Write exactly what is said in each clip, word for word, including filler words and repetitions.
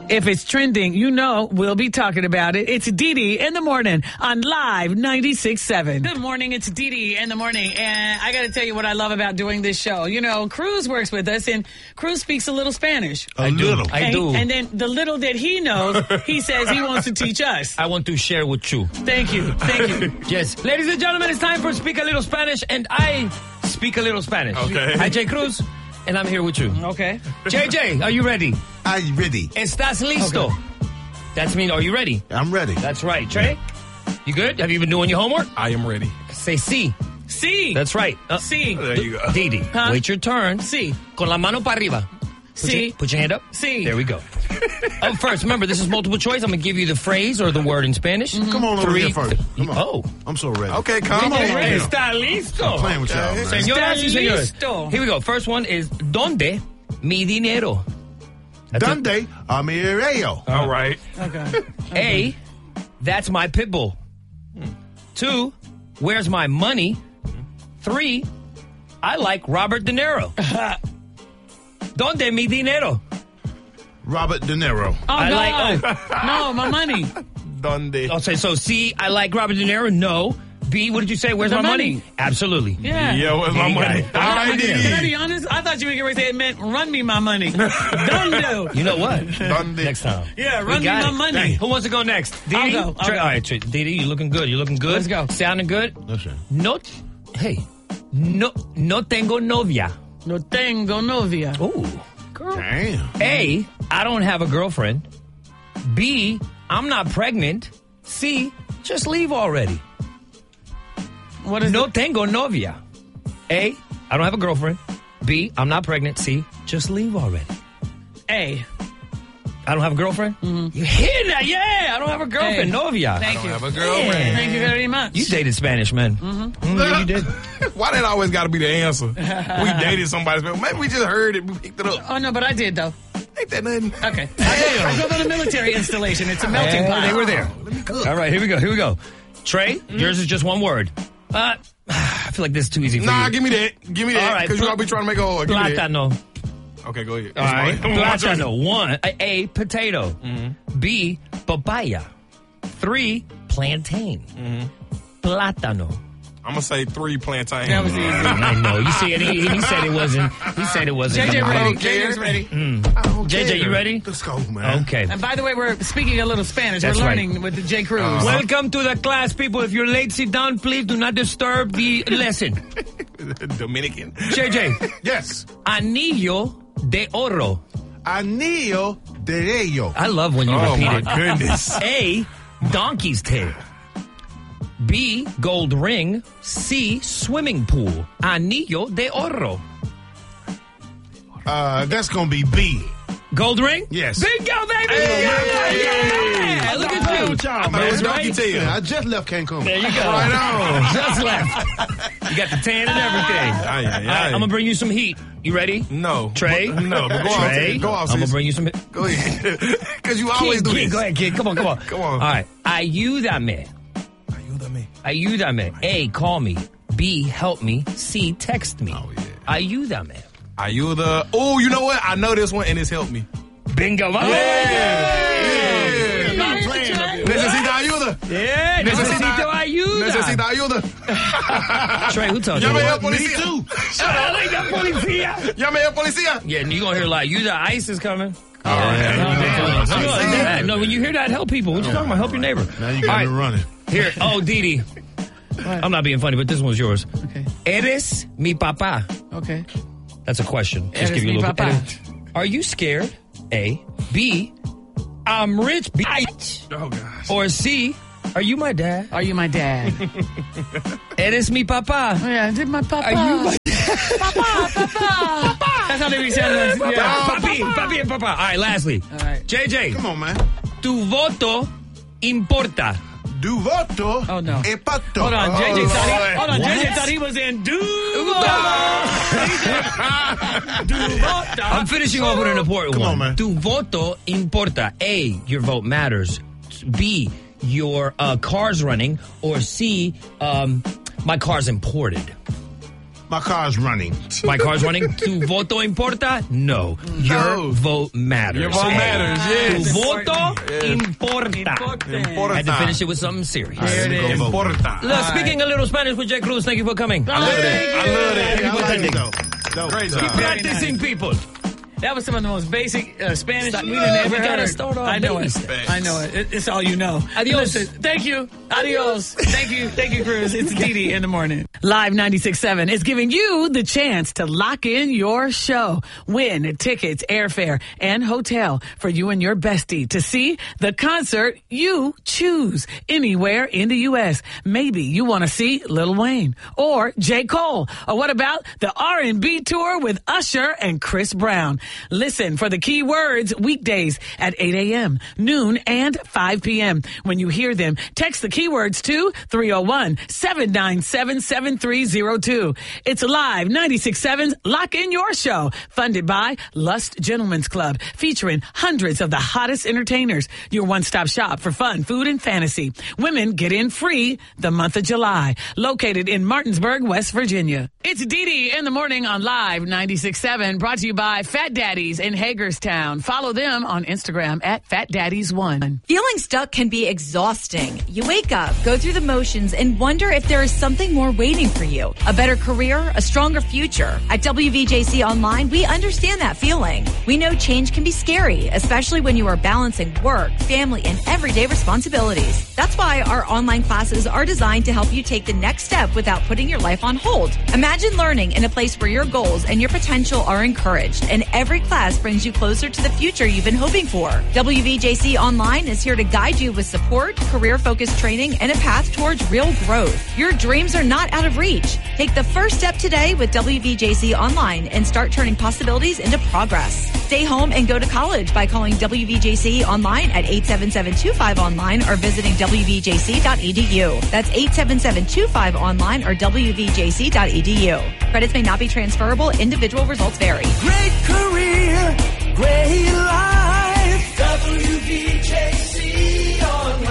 If it's trending, you know we'll be talking about it. It's Dee Dee in the morning on Live ninety-six point seven. Good morning. It's Dee Dee in the morning. And I got to tell you what I love about doing this show. You know, Cruz works with us, and Cruz speaks a little Spanish. A I little. Do. I and, do. And then the little that he knows, he says he wants to teach us. I want to share with you. Thank you. Thank you. Yes. Ladies and gentlemen, it's time for Speak a Little Spanish, and I speak a little Spanish. Okay. Hi, Jay Cruz, and I'm here with you. Okay. J J, are you ready? I'm ready. ¿Estás listo? Okay. That's mean, are you ready? I'm ready. That's right. Trey, you good? Have you been doing your homework? I am ready. Say sí. Sí. That's right. Uh, Sí. There you go. Dee Dee, Huh? wait your turn. Sí. Con la mano para arriba. Put, Sí. your, put your hand up. Sí. There we go. Oh, first, remember, this is multiple choice. I'm going to give you the phrase or the word in Spanish. Mm-hmm. Come on over Three. here first. Come on. Oh. I'm so ready. Okay, come, Come on. on, ready. Está listo. I'm playing with y'all, man. Señoras y Está señores. listo. Here we go. First one is, ¿Dónde mi dinero? That's it. Dundee, Amireo. All right. Okay. A, that's my pit bull. Two, where's my money? Three, I like Robert De Niro. ¿Dónde mi dinero? Robert De Niro. Oh, I no. like- No, my money. Donde. I'll say, so C, I like Robert De Niro. No. B, what did you say? Where's The my money? money. Absolutely. Yeah. Yeah, where's my You got money? it. All I, right, I, Dee can I Dee. be honest? I thought you were going to say it meant run me my money. Don't do. You know what? Donde. Next time. Yeah, We run me got my it. money. Hey, who wants to go next? Dee I'll Dee? go, I'll Trey- go. All right, Trey- Dee Dee, you looking good. You looking good. Let's go. Sounding good. That's right. No, hey, no, no tengo novia. No tengo novia. Ooh. Damn. A, I don't have a girlfriend. B, I'm not pregnant. C, just leave already. What is No it? tengo novia. A, I don't have a girlfriend. B, I'm not pregnant. C, just leave already. A. I don't have a girlfriend? Mm-hmm. You hear that? Yeah, I don't have a girlfriend. Hey. Novia. Thank you. Have a girlfriend. Yeah. Thank you very much. You dated Spanish, man. Mm-hmm. Mm, you did. Why did it always got to be the answer? We dated somebody. Maybe we just heard it. We picked it up. Oh, no, but I did, though. Ain't that nothing? Okay. I go to the military installation. It's a melting Hey, pot. they were there. Let me cook. All right, here we go. Here we go. Trey, Mm-hmm. yours is just one word. Uh, I feel like this is too easy for Nah, you. give me that. Give me All that. right, Because you pl- all be trying to make it hard. Give me that. Plátano. Okay, go ahead. All right. It's fine. One choice. Plátano. One. A, A, potato. Mm-hmm. B, papaya. Three, plantain. Mm-hmm. Plátano. I'm going to say three plantains. That was easy. I know. You see it? He, he said it wasn't. He said it wasn't. J J gonna be- ready. don't care. J J's ready. I don't J J, care. you ready? Let's go, man. Okay. And by the way, we're speaking a little Spanish. That's we're right. learning with the J. Cruz. Uh-huh. Welcome to the class, people. If you're late, sit down, please. Do not disturb the lesson. Dominican. J J, Yes. anillo de oro. Anillo de ello. I love when you Oh, repeat my it. goodness. A, donkey's tail. B, gold ring. C, swimming pool. Anillo de oro. Uh, that's going to be B. Gold ring? Yes. Bingo, baby! Hey, yeah, yeah, yeah, yeah. Look at you. With y'all, I thought it man. was donkey tail. I just left Cancun. There you go. Right on. Just left. You got the tan and everything. Aye, aye, All right, aye. I'm going to bring you some heat. You ready? No. Trey? But- no, but go off. Trey? Go off, I'm going sis. to bring you some heat. Go ahead. Because you always Kid, do kid, this. Go ahead, kid. Come on, come on. Come on. All right. Ayúdame. Ayúdame. Ayúdame. A, call me. B, help me. C, text me. Oh, yeah. Ayúdame. Ayuda. Oh, you know what? I know this one, and it's helped me. Bingo. Yeah. Yeah. Not playing up here. Necesita ayuda. Yeah. Necesito ayuda. Necesita ayuda. Trey, who told you? Llame al that? policía. Oiga, policía. Llame al policía. Yeah, and you're going to hear a lot. Ayuda, ICE is coming. All right. No, yeah, no, when you hear that, help people. What you talking about? Help your neighbor. Now you All got right. me running. Here. Oh, Dee Dee. I'm not being funny, but this one's yours. Okay. Eres mi papá. Okay. That's a question. Just Eres give you a mi little papá. Are you scared? A. B. I'm rich, bitch. Oh, gosh. Or C. Are you my dad? Are you my dad? Eres mi papá. Oh, yeah, did my papa. Are you my Papa, papa. That's how they be sounding. Yeah. Papi, papi, and papa. All right, lastly. All right. J J, Come on, man. tu voto importa. Du voto. Oh, no. E patto. Hold on, J J Oh, thought he, Lord. hold on, J J What? thought he was in do. I'm finishing off with an important Come one. on, man. Tu voto importa. A, your vote matters. B, your uh, car's running. Or C, um, my car's imported. My car's running. My car's running. Tu voto importa? No. Your No. vote matters. Your vote matters, yes. Tu voto Yes. importa. Important. I had to finish it with something serious. There it is. Importa. Look, speaking a little Spanish with Jay Cruz, thank you for coming. I love that. I love that. I like it, though. Dope. Great Dope. job. Practicing people. That was some of the most basic uh, Spanish Stop. we didn't ever We gotta heard. start off I know it. basic. I know it. it. It's all you know. Adios. Listen, thank you. Adios. Thank you. Thank you, Cruz. It's Didi in the morning. Live ninety-six point seven is giving you the chance to lock in your show. Win tickets, airfare, and hotel for you and your bestie to see the concert you choose anywhere in the U S. Maybe you want to see Lil Wayne or J. Cole. Or what about the R and B tour with Usher and Chris Brown? Listen for the key words weekdays at eight a.m., noon, and five p.m. When you hear them, text the keywords to three oh one, seven nine seven, seven three oh two. It's Live ninety-six point seven's Lock In Your Show, funded by Lust Gentlemen's Club, featuring hundreds of the hottest entertainers. Your one-stop shop for fun, food, and fantasy. Women get in free the month of July. Located in Martinsburg, West Virginia. It's Didi in the morning on Live ninety-six point seven, brought to you by Fat Daddies in Hagerstown. Follow them on Instagram at Fat Daddies one. Feeling stuck can be exhausting. You wake up, go through the motions, and wonder if there is something more waiting for you. A better career, a stronger future. At W V J C Online, we understand that feeling. We know change can be scary, especially when you are balancing work, family, and everyday responsibilities. That's why our online classes are designed to help you take the next step without putting your life on hold. Imagine learning in a place where your goals and your potential are encouraged, and every class brings you closer to the future you've been hoping for. W V J C Online is here to guide you with support, career-focused training, and a path towards real growth. Your dreams are not out of reach. Take the first step today with W V J C Online and start turning possibilities into progress. Stay home and go to college by calling W V J C Online at eight seven seven two five online or visiting w v j c dot e d u. That's eight seven seven two five online or w v j c dot e d u. Credits may not be transferable. Individual results vary. Great career, great life. W V J C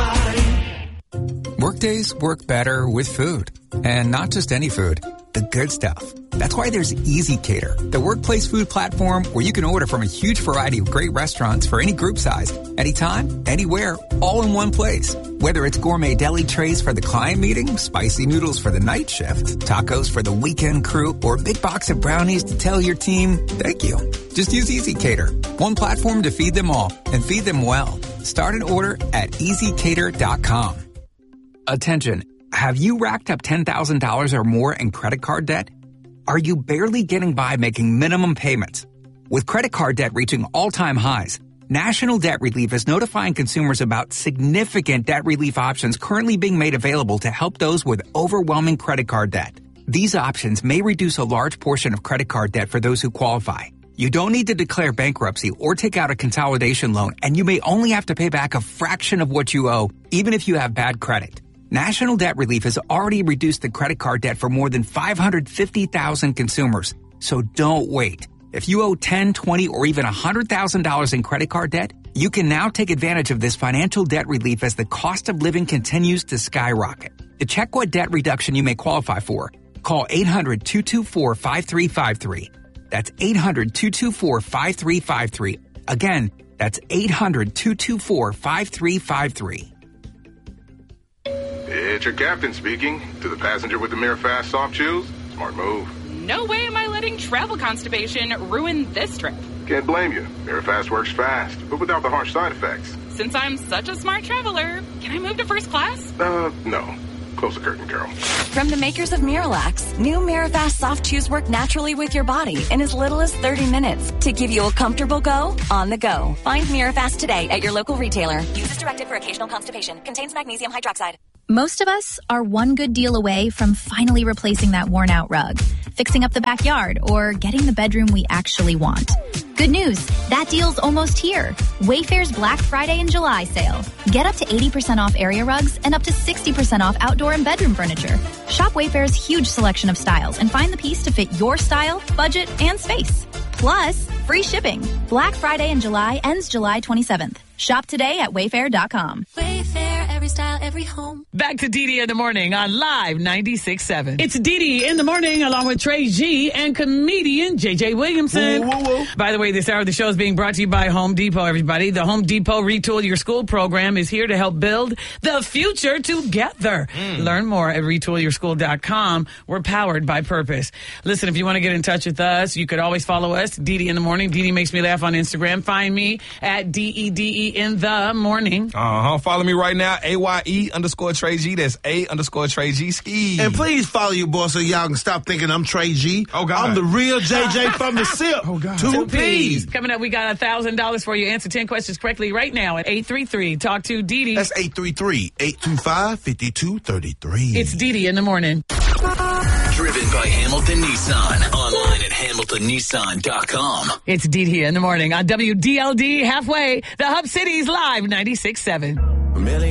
Online. Workdays work better with food. And not just any food, the good stuff. That's why there's Easy Cater, the workplace food platform where you can order from a huge variety of great restaurants for any group size, anytime, anywhere, all in one place. Whether it's gourmet deli trays for the client meeting, spicy noodles for the night shift, tacos for the weekend crew, or a big box of brownies to tell your team, thank you. Just use Easy Cater, one platform to feed them all and feed them well. Start an order at easy cater dot com. Attention. Have you racked up ten thousand dollars or more in credit card debt? Are you barely getting by making minimum payments? With credit card debt reaching all-time highs, National Debt Relief is notifying consumers about significant debt relief options currently being made available to help those with overwhelming credit card debt. These options may reduce a large portion of credit card debt for those who qualify. You don't need to declare bankruptcy or take out a consolidation loan, and you may only have to pay back a fraction of what you owe, even if you have bad credit. National Debt Relief has already reduced the credit card debt for more than five hundred fifty thousand consumers. So don't wait. If you owe ten, twenty, or even one hundred thousand dollars in credit card debt, you can now take advantage of this financial debt relief as the cost of living continues to skyrocket. To check what debt reduction you may qualify for, call eight hundred, two two four, five three five three. That's eight hundred, two two four, five three five three. Again, that's eight hundred, two two four, five three five three. It's your captain speaking. To the passenger with the Mirror Fast soft chews, smart move. No way am I letting travel constipation ruin this trip. Can't blame you. Mirror Fast works fast, but without the harsh side effects. Since I'm such a smart traveler, can I move to first class? Uh, no. Close the curtain, Carol. From the makers of Miralax, new Mirafast soft chews work naturally with your body in as little as thirty minutes to give you a comfortable go on the go. Find Mirafast today at your local retailer. Use as directed for occasional constipation. Contains magnesium hydroxide. Most of us are one good deal away from finally replacing that worn-out rug, fixing up the backyard, or getting the bedroom we actually want. Good news, that deal's almost here. Wayfair's Black Friday and July sale. Get up to eighty percent off area rugs and up to sixty percent off outdoor and bedroom furniture. Shop Wayfair's huge selection of styles and find the piece to fit your style, budget, and space. Plus, free shipping. Black Friday in July ends July twenty-seventh. Shop today at wayfair dot com. Wayfair. every style, every home. Back to Dee Dee in the Morning on Live ninety-six point seven. It's Dee Dee in the Morning along with Trey G and comedian J J Williamson. Whoa, whoa, whoa. By the way, this hour of the show is being brought to you by Home Depot, everybody. The Home Depot Retool Your School program is here to help build the future together. Mm. Learn more at retool your school dot com. We're powered by purpose. Listen, if you want to get in touch with us, you could always follow us, Dee Dee in the Morning. Dee Dee Makes Me Laugh on Instagram. Find me at D E D E in the morning. Uh-huh. Follow me right now, A Y E underscore Trey G. That's A underscore Trey G. Ski. And please follow your boy so y'all can stop thinking I'm Trey G. Oh, God. I'm the real J J from the S I P. Oh, God. Two, Two P's. P's. Coming up, we got one thousand dollars for you. Answer ten questions correctly right now at eight three three. Talk to Dee Dee. That's eight three three, eight two five, five two three three. It's Dee Dee in the Morning. Driven by Hamilton Nissan. Online at hamilton nissan dot com. It's Dee Dee in the Morning on W D L D Halfway, the Hub City's Live ninety-six point seven.